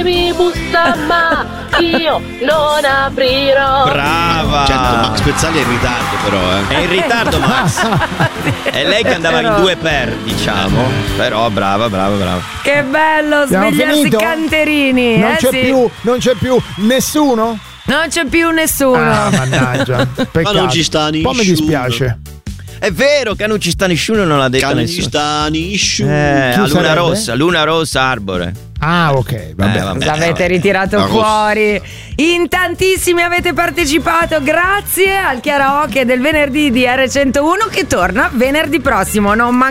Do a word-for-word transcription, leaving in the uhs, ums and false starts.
mi bussa ma io non aprirò. Brava. Certo, Max Pezzali è in ritardo però, eh. È in ritardo Max. È lei che andava in due per, diciamo. Però brava, brava, brava. Che bello Abbiamo svegliarsi finito? canterini. Non eh, c'è sì. più, non c'è più nessuno? Non c'è più nessuno. Ah, mannaggia. Peccato. Ma non ci sta Un po' mi nessuno. dispiace. È vero che non ci sta nessuno, non l'ha detto Che non nessuno. ci sta nessuno. Eh, Chi a Luna sarebbe? Rossa, Luna Rossa Arbore. Ah, ok, va Eh, bene. vabbè. L'avete ritirato La rossa. fuori. In tantissimi avete partecipato. Grazie al karaoke del venerdì di R centouno che torna venerdì prossimo. Non